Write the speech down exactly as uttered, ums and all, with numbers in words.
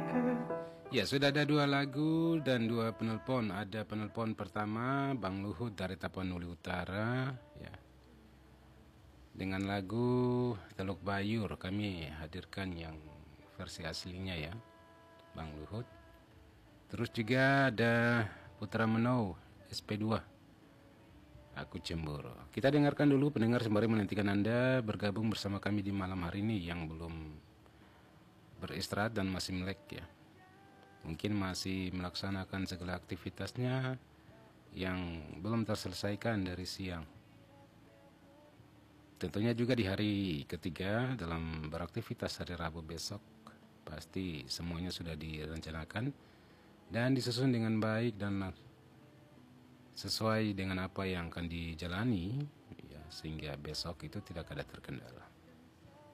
Ya, sudah ada dua lagu dan dua penelpon. Ada penelpon pertama, Bang Luhut dari Tapanuli Utara, ya. Dengan lagu Teluk Bayur, kami hadirkan yang versi aslinya ya, Bang Luhut. Terus juga ada Putra Menou, S P dua, Aku Cemburu. Kita dengarkan dulu pendengar sembari menantikan Anda bergabung bersama kami di malam hari ini yang belum beristirahat dan masih melek ya. Mungkin masih melaksanakan segala aktivitasnya yang belum terselesaikan dari siang. Tentunya juga di hari ketiga dalam beraktivitas hari Rabu besok, pasti semuanya sudah direncanakan dan disusun dengan baik dan sesuai dengan apa yang akan dijalani ya, sehingga besok itu tidak ada terkendala.